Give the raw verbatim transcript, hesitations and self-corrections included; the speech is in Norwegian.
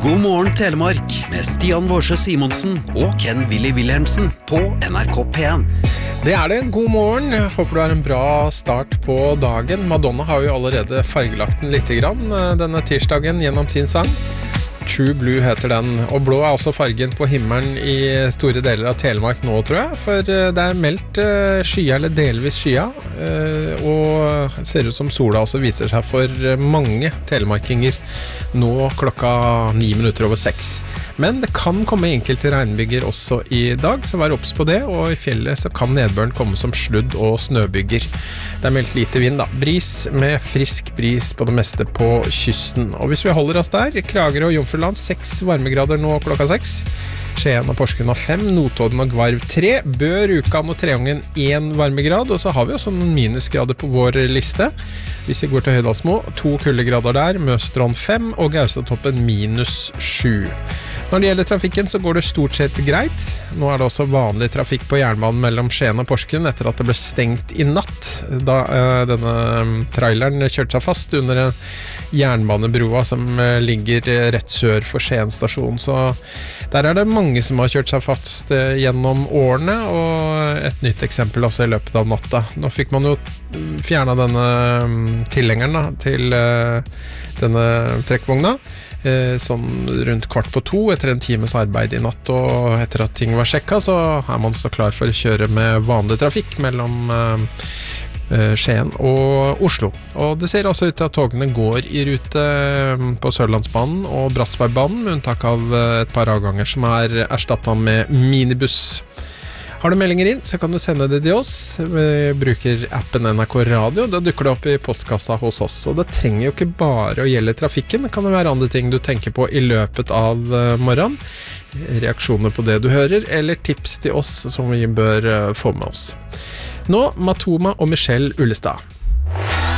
God morgen Telemark med Stian Vårsø Simonsen og Ken Willy Wilhelmsen på N R K P en. Det er det, god morgen. Jeg håper du har en bra start på dagen. Madonna har jo allerede fargelagt den litt grann denne tirsdagen gjennom sin sang. True Blue heter den, og blå er også fargen på himmelen i store deler av Telemark nå, tror jeg, for det er meldt skya eller delvis skya, og det ser ut som sola også viser seg for mange telemarkinger nå klokka ni minutter over seks. Men det kan komme enkelte regnbyger også i dag, så vær obs på det, og i fjellet så kan nedbøren komme som sludd og snøbyger. Det er meldt lite vind da, bris med frisk bris på det meste på kysten. Og hvis vi holder oss der, Kragerø og Jomfruland seks varmegrader nå klokka seks, Skien og Porsgrunn fem, Notodden og Gvarv tre, Bø, Rjukan og Treungen én varmegrad, og så har vi jo sånn minusgrader på vår liste. Hvis vi går til Høydalsmo, to kuldegrader der, Møstrand fem og Gaustatoppen minus sju. Når det gjelder trafikken så går det stort sett greit. Nå er det også vanlig trafikk på jernbanen mellom Skien og Porsgrunn etter at det ble stengt i natt, da uh, denne traileren kjørte seg fast under en jernbanebroa som uh, ligger rett sør for Skien stasjon. Så der er det mange som har kjørt seg fast uh, gjennom årene, og et nytt eksempel også i løpet av natta. Nå fikk man jo fjernet denne um, tilhengeren da, til uh, denne trekkvogna, sånn rundt kvart på to etter en times arbeid i natt, og etter at ting var sjekket så er man så klar for å kjøre med vanlig trafikk mellom uh, Skien og Oslo. Og det ser også ut til at togene går i rute på Sørlandsbanen og Bratsbergbanen, med unntak av et par avganger som er erstattet med minibuss. Har du meldinger inn, så kan du sende det til oss. Vi bruker appen N R K Radio. Da dukker det opp i postkassa hos oss. Og det trenger jo ikke bare å gjelde trafikken. Det kan jo være andre ting du tenker på i løpet av morgenen. Reaksjoner på det du hører, eller tips til oss som vi bør få med oss. Nå, Matoma og Michelle Ullestad.